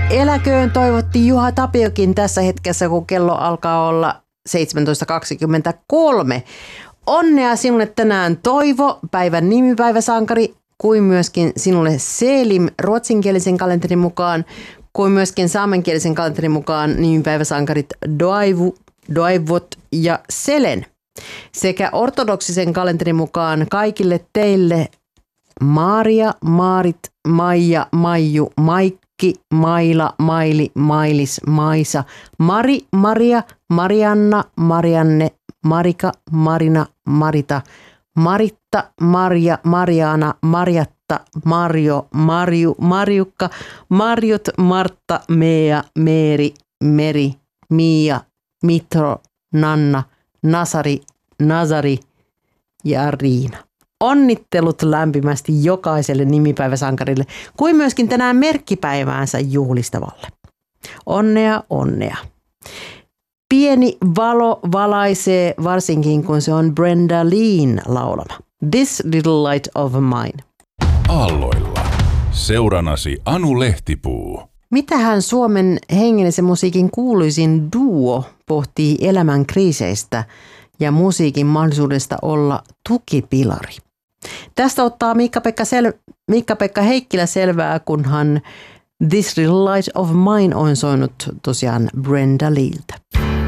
Eläköön toivotti Juha Tapiokin tässä hetkessä, kun kello alkaa olla 17.23. Onnea sinulle tänään Toivo, päivän nimipäiväsankari, kuin myöskin sinulle Selim ruotsinkielisen kalenterin mukaan, kuin myöskin saamenkielisen kalenterin mukaan nimipäiväsankarit Doivot ja Selen. Sekä ortodoksisen kalenterin mukaan kaikille teille Maria, Maarit, Maija, Maiju, Maikki, Maila, Maili, Mailis, Maisa, Mari, Maria, Marianna, Marianne, Marika, Marina, Marita, Maritta, Marja, Mariana, Marjatta, Marjo, Marju, Marjukka, Marjut, Martta, Mea, Meeri, Meri, Mia, Mitro, Nanna, Nasari, Nazari ja Riina. Onnittelut lämpimästi jokaiselle nimipäiväsankarille, kuin myöskin tänään merkkipäiväänsä juhlistavalle. Onnea, onnea. Pieni valo valaisee, varsinkin kun se on Brenda Leen laulama. This Little Light of Mine. Aalloilla. Seuranasi Anu Lehtipuu. Mitähän Suomen hengellisen musiikin kuuluisin duo pohtii elämän kriiseistä ja musiikin mahdollisuudesta olla tukipilari? Tästä ottaa Miikka-Pekka Heikkilä selvää, kunhan This Little Light of Mine on soinut tosiaan Brenda Leeltä.